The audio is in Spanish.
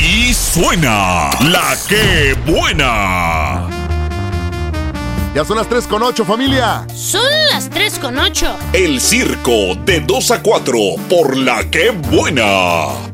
Y suena La Que Buena. Ya son las 3:08, familia. Son las 3:08. El circo de 2 a 4 por La Que Buena.